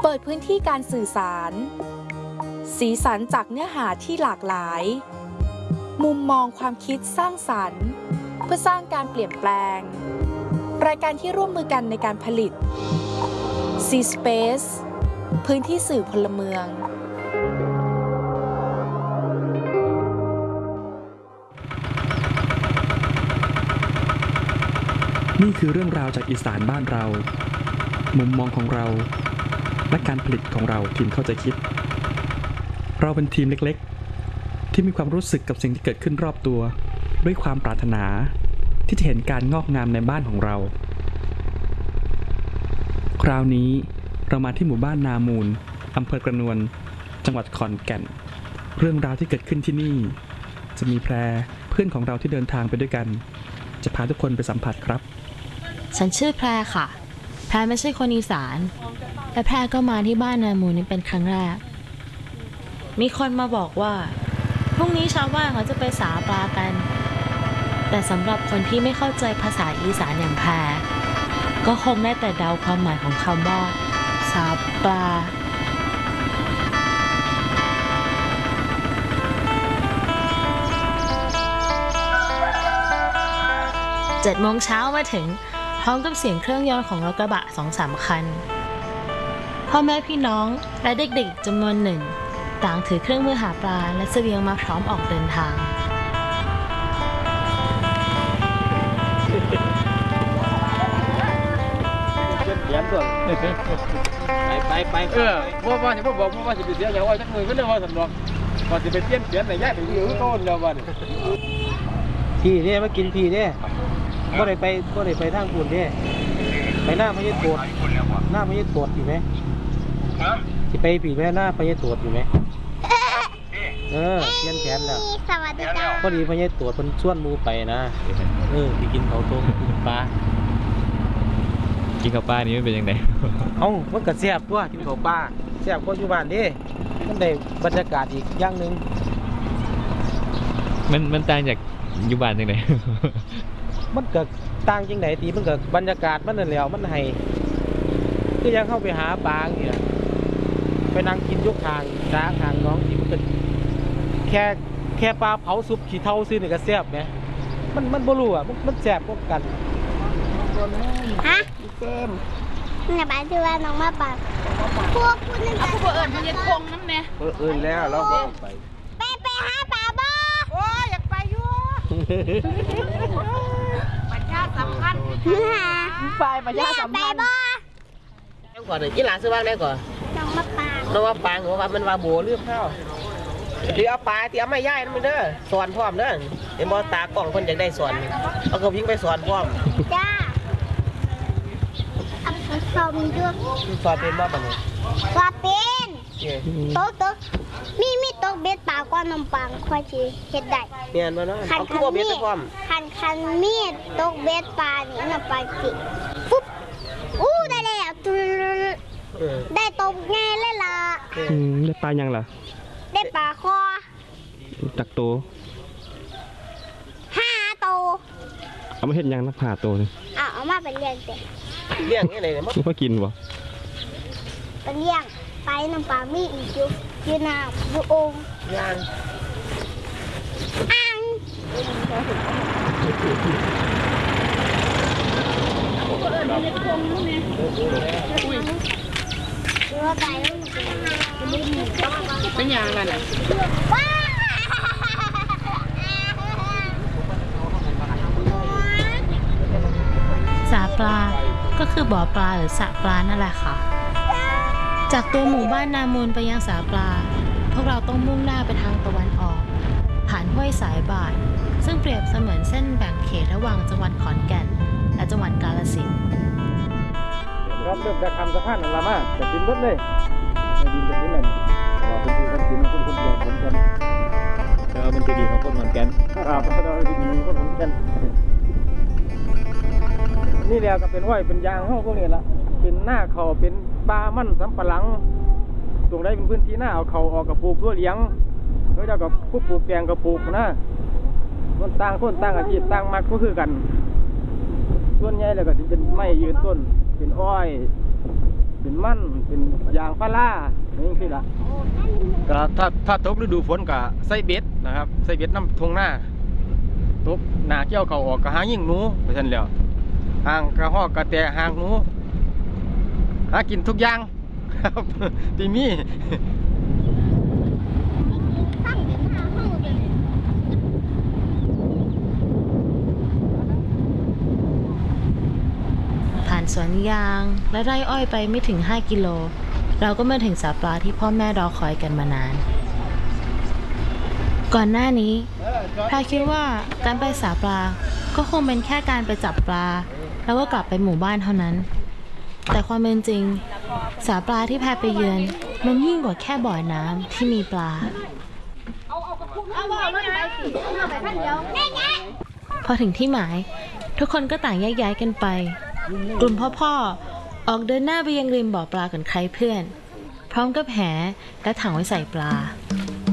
เปิดพื้นที่การสื่อสารสีสันจากเนื้อหาที่หลากหลายมุมมองความคิดสร้างสรรค์เพื่อสร้างการเปลี่ยนแปลงรายการที่ร่วมมือกันในการผลิต C-Space พื้นที่สื่อพลเมืองนี่คือเรื่องราวจากอีสานบ้านเรามุมมองของเราและการผลิตของเราทีมเข้าใจคิดเราเป็นทีมเล็กๆที่มีความรู้สึกกับสิ่งที่เกิดขึ้นรอบตัวด้วยความปรารถนาที่จะเห็นการงอกงามในบ้านของเราคราวนี้เรามาที่หมู่บ้านนามูลอำเภอกระนวนจังหวัดขอนแก่นเรื่องราวที่เกิดขึ้นที่นี่จะมีแพรเพื่อนของเราที่เดินทางไปด้วยกันจะพาทุกคนไปสัมผัสครับฉันชื่อแพรค่ะแพรไม่ใช่คนอีสานและแพรก็มาที่บ้านนามูลนี้เป็นครั้งแรกมีคนมาบอกว่าพรุ่งนี้ชาวบ้านเขาจะไปสาปลากันแต่สำหรับคนที่ไม่เข้าใจภาษาอีสานอย่างแพรก็คงได้แต่เดาความหมายของคำว่าสาปลา7 โมงเช้ามาถึงพร้อมกับเสียงเครื่องยนต์ของรถกระบะ 2-3 คันพ่อแม่พี่น้องและเด็กๆจำนวนหนึ่งต่างถือเครื่องมือหาปลาและเสบียงมาพร้อมออกเดินทางไปพ่อว่าจะบอกพ่อว่าจะไปเสียอย่างว่าจักมือก็เรียกว่าสำรองพอจะไปเปลี่ยนไหนย้ายไปอยู่ต้นแล้ววันพี่เนี่ยมากินพี่เนี่ยก็ได้ไปทางปุ่นเนี่ยไปหน้าพญาโตดหน้าพญาโตดอยู่ไหมที่ไปผีแม่หน้าพญาโตดอยู่ไหมเปลี่ยนแผนแล้วสวัสดีจ้าพอดีพญาโตดมันชวนมูไปนะไปกินเขาต้มกินปลากินข้าวปลานี่มันเป็นยังไงมันก็แซ่บตัวกินข้าวปลาแซ่บกว่าอยู่บ้านดิมันได้บรรยากาศอีกอย่างหนึ่งมันต่างจากอยู่บ้านยังไงมันก็ต่างจริงไหนตีมันก็บรรยากาศมันนั่นแหละมันให้คือยังเข้าไปหาปลาอย่างเงี้ยไปนั่งกินยกทางจ้าทางน้องที่มันก็แค่ปลาเผาซุปขี้เถ้าซื้อนี่ก็แซ่บไหมมันบ่รู้อ่ะมันแซ่บพวกกันฮะเจมเนี่ยบ้านชื่อว่าน้องมาปากพวกคุณนึกว่าพวกเอิญมันจะคงน้ำเนี่ยเอิญแล้วเราก็ไปหาปลาบ่โอ้ยอยากไปอยู่ประชาสัมพันธ์ไปประชาสัมพันธ์ก่อนเลยยี่หลานซื้อบ้างได้ก่อนน้องมาปางหรือว่ามันว่าโบเลือกข้าวที่เอาปลาที่เอาไม่ย่ายนั่นมันเด้อสอนพร้อมเด้อเห็นบ่ตากล้องคนอยากได้สอนเอากระพิ้งไปสอนพร้อมจ้าสอนด้วยสอนเป็นบ่ปะเนี่ยสอนเป็นโต๊ะมีโต๊ะเบ็ดปลาก้อนนมปังค่อยจีเห็ดได้เนี่ยมันนะเอาคู่เบ็ดไปพร้อมคันมีดโต๊ะเบ็ดปลานี่นำไปจิปุ๊บได้แล้วได้ตกไงเลยล่ะได้ปลายังล่ะได้ปลาคอจักโต 5 โตเอามาเห็นยังนักผ่าโตเลยเอามาเป็นเลี้ยงเด็กเลี้ยงนี่อะไรเนี่ยมันกินบ่เป็นเลี้ยงไปน้ำปลามีอีกอยู่น้ำอยู่องค์ย่างอ่างเป็นยังไงน่ะสาปลาก็คือบ่อปลาหรือสระปลานั่นแหละค่ะจากตัวหมู่บ้านนามูลไปยังสาปลาพวกเราต้องมุ่งหน้าไปทางตะวันออกผ่านห้วยสายบาทซึ่งเปรียบเสมือนเส้นแบ่งเขตระหว่างจังหวัดขอนแก่นและจังหวัดกาฬสินธุ์ครับเริ่มจะทำสะพานนั่นละมาจะดินเบิดเลยดินจะดินอะไรเราเป็นที่ดินของคนเดียวคนกันมันจะดีของคนขอนแก่นครับเราดินของคนขอนแก่นนี่แล้วก็เป็นอ้อยเป็นยางห้องพวกนี้ละเป็นหน้าเขาเป็นปลามั่นสำปะหลังตรงได้เป็นพื้นที่หน้าเอาเขาออกกับปลูกตัวเลี้ยงแล้วเจ้ากับผู้ปลูกแกงกับปลูกนะคนต่างอาชีพต่างมักก็คือกันส่วนใหญ่แล้วก็จะเป็นไม้ยืนต้นเป็นอ้อยเป็นมันเป็นยางพารานี่คือละก็ถ้าตกฤดูฝนก็ใส่เบ็ดนะครับใส่เบ็ดน้ำทงหน้าตกหนาเกี่ยวเขาออกก็หายิงหนูไปทันแล้วหางกระหอกกระแตหางหนูหากินทุกอย่างครับที่มีผ่านสวนยางและไร่อ้อยไปไม่ถึง 5 กิโล เราก็มาถึงสาปลาที่พ่อแม่รอคอยกันมานาน ก่อนหน้านี้แพรคิดว่าการไปสาปลาก็คงเป็นแค่การไปจับปลาแล้วก็กลับไปหมู่บ้านเท่านั้น แต่ความเป็นจริงสาปลาที่แพรไปเยือนมันยิ่งกว่าแค่บ่อน้ำที่มีปลา พอถึงที่หมายทุกคนก็ต่างแยกย้ายกันไป กลุ่มพ่อออกเดินหน้าไปยังริมบ่อปลากันใครเพื่อน พร้อมกับแหและถังไว้ใส่ปลา